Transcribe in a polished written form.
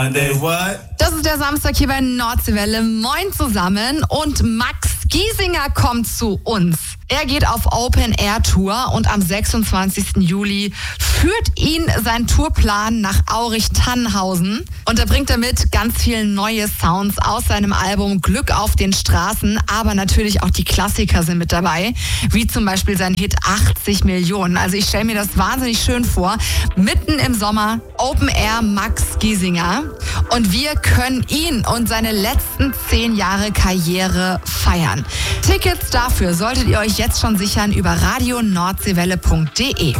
Das ist der Samstag hier bei Nordseewelle. Moin zusammen und Max Giesinger kommt zu uns. Er geht auf Open-Air-Tour und am 26. Juli führt ihn sein Tourplan nach Aurich-Tannhausen. Und da bringt er mit ganz viele neue Sounds aus seinem Album Glück auf den Straßen. Aber natürlich auch die Klassiker sind mit dabei, wie zum Beispiel sein Hit 80 Millionen. Also ich stelle mir das wahnsinnig schön vor. Mitten im Sommer, Open-Air Max Giesinger. Und wir können ihn und seine letzten 10 Jahre Karriere feiern. Tickets dafür solltet ihr euch jetzt schon sichern über radionordseewelle.de.